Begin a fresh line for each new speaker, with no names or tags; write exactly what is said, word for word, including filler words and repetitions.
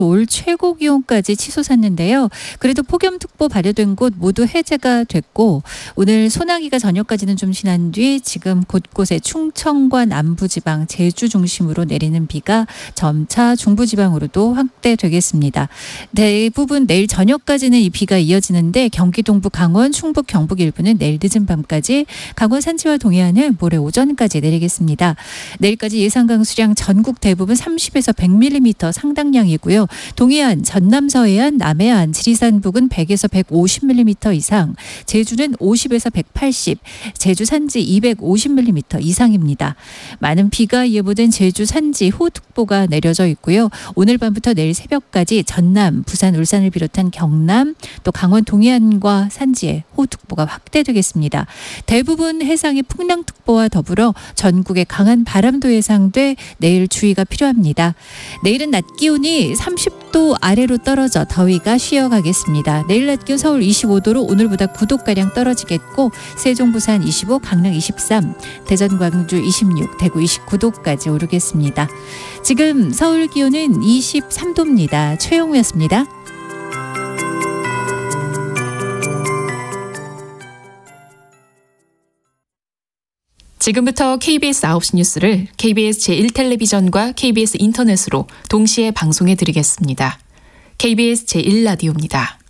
올 최고 기온까지 치솟았는데요. 그래도 폭염특보 발효된 곳 모두 해제가 됐고 오늘 소나기가 저녁까지는 좀 지난 뒤 지금 곳곳에 충청과 남부지방, 제주 중심으로 내리는 비가 점차 중부지방으로도 확대되겠습니다. 대부분 내일 저녁까지는 이 비가 이어지는데 경기 동부, 강원, 충북, 경북 일부는 내일 늦은 밤까지, 강원 산지와 동해안은 모레 오전까지 내리겠습니다. 내일까지 예상 강수량 전국 대부분 삼십에서 백 밀리미터 상당량이고요. 동해안, 전남 서해안, 남해안, 지리산 부근 백에서 백오십 밀리미터 이상, 제주는 오십에서 백팔십, 제주 산지 이백오십 밀리미터 이상입니다. 많은 비가 예보된 제주 산지 호우특보가 내려져 있고요. 오늘 밤부터 내일 새벽까지 전남, 부산, 울산을 비롯한 경남, 또 강원 동해안과 산지에 호우특보가 확대되겠습니다. 대부분 해상에 풍랑특보와 더불어 전국에 강한 바람도 예상돼 내일 주의가 필요합니다. 내일은 낮 기온이 삼십 도 아래로 떨어져 더위가 쉬어가겠습니다. 내일 낮 기온 서울 이십오 도로 오늘보다 구 도가량 떨어지겠고, 세종, 부산 이십오, 강릉 이십삼, 대전, 광주 이십육, 대구 이십구 도까지 오르겠습니다. 지금 서울 기온은 이십삼 도입니다. 최영우였습니다.
지금부터 케이비에스 아홉 시 뉴스를 케이비에스 제일 텔레비전과 케이비에스 인터넷으로 동시에 방송해 드리겠습니다. 케이비에스 제일 라디오입니다.